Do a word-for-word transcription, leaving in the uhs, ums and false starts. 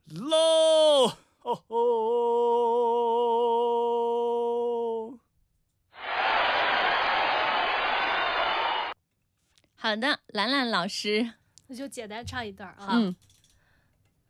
喽，吼吼。 好的，兰兰老师， 那就简单唱一段啊。 嗯。